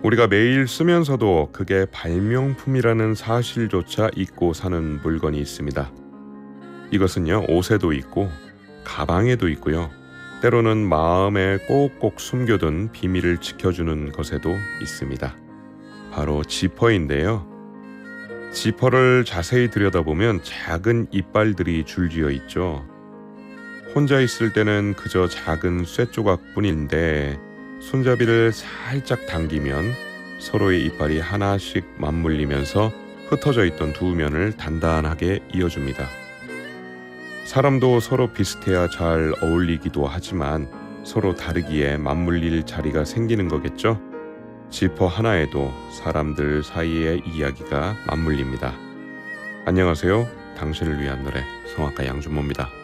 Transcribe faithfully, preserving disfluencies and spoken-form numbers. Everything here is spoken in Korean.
우리가 매일 쓰면서도 그게 발명품이라는 사실조차 잊고 사는 물건이 있습니다. 이것은요, 옷에도 있고 가방에도 있고요. 때로는 마음에 꼭꼭 숨겨둔 비밀을 지켜주는 것에도 있습니다. 바로 지퍼인데요. 지퍼를 자세히 들여다보면 작은 이빨들이 줄지어 있죠. 혼자 있을 때는 그저 작은 쇠조각뿐인데 손잡이를 살짝 당기면 서로의 이빨이 하나씩 맞물리면서 흩어져 있던 두 면을 단단하게 이어줍니다. 사람도 서로 비슷해야 잘 어울리기도 하지만 서로 다르기에 맞물릴 자리가 생기는 거겠죠? 지퍼 하나에도 사람들 사이의 이야기가 맞물립니다. 안녕하세요. 당신을 위한 노래 성악가 양준모입니다.